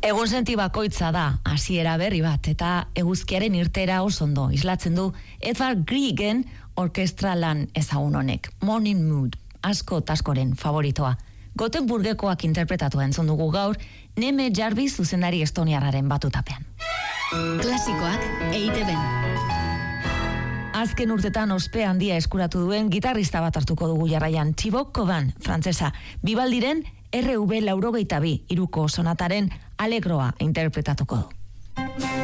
Egunsenti bakoitza da, hasiera berri bat, eta eguzkiaren irtera oso ondo islatzen du Edvard Griegen orkestra lan ezagun honek. Morning Mood, asko taskoren favoritoa. Gotenburgekoak interpretatua entzun dugu gaur, Neme Jarvis zuzendari estoniarraren batutapean. Klasikoak EITB-n. Azken urtetan ospe handia eskuratu duen gitarrista bat hartuko dugu jarraian, Thibaut Coban, frantsesa. Bibaldiren RV 82 iruko sonataren Alegroa interpretatuko du.